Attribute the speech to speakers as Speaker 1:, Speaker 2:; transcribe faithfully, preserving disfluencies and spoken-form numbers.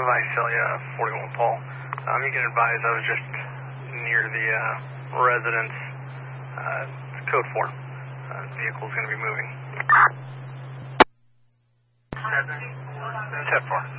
Speaker 1: Visalia, forty-one Paul. Um, you can advise I was just near the uh, residence. Uh, code four. Uh, the vehicle's going to be moving. ten four.